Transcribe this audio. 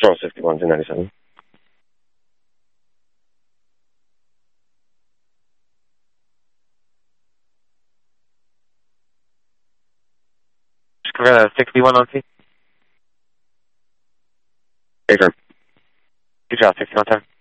Control 61 297. Just confirm 61 on C. Affirm. Good job, 61 time.